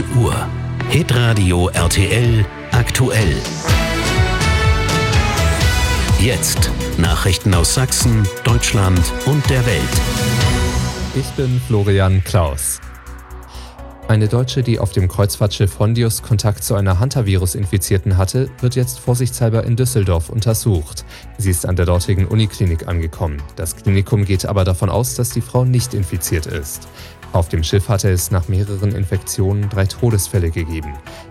10 Uhr. Hitradio RTL aktuell. Jetzt Nachrichten aus Sachsen, Deutschland und der Welt. Ich bin Florian Klaus. Eine Deutsche, die auf dem Kreuzfahrtschiff Hondius Kontakt zu einer Hantavirus-Infizierten hatte, wird jetzt vorsichtshalber in Düsseldorf untersucht. Sie ist an der dortigen Uniklinik angekommen. Das Klinikum geht aber davon aus, dass die Frau nicht infiziert ist. Auf dem Schiff hatte es nach mehreren Infektionen 3 Todesfälle gegeben.